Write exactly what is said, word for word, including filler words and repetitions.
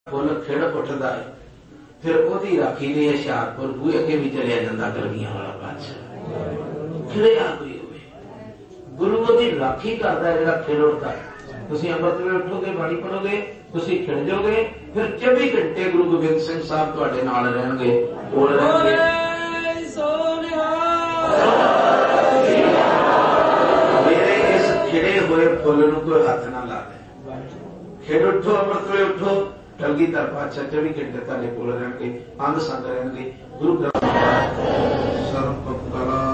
Full खिड़ उठता है, फिर ओदी राखी ने हुशियारपुर बूहे अगे भी चलिया जाता कलगियां वाला बादशाह खिड़िया कोई होवे गुरु ओदी राखी करता है जिहड़ा खिड़ उठता है। तुसीं अमृत वेले उठोगे बाणी पढ़ोगे तुसीं खिड़ जाओगे, फिर चौबी घंटे गुरु गोबिंद सिंह साहब तुहाडे नाल रहणगे कोल रहणगे। मेरे इस खिड़े हुए फुल नूं कोई हथ ना ला दे। खिड़ उठो अमृत वेले उठो कलगीधर पातशाह चौबी घंटे तुहाडे कोल रहणगे, अंग संग रहणगे। गुरु ग्रंथ सर्व कला